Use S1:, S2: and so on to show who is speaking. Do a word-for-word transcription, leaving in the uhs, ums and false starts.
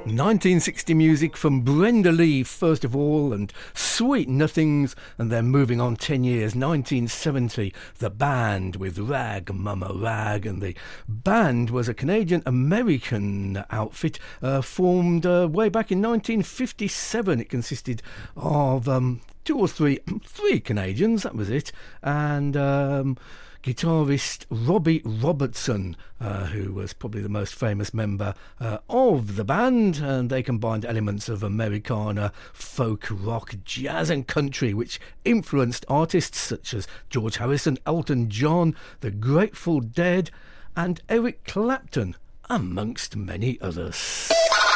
S1: nineteen sixty music from Brenda Lee first of all, and Sweet Nothings, and then moving on ten years, nineteen seventy, The Band with Rag Mama Rag. And the Band was a Canadian-American outfit uh, formed uh, way back in nineteen fifty-seven. It consisted of um, two or three, three Canadians, that was it, and um, guitarist Robbie Robertson, uh, who was probably the most famous member uh, of the band, and they combined elements of Americana, folk, rock, jazz and country, which influenced artists such as George Harrison, Elton John, the Grateful Dead and Eric Clapton, amongst many others.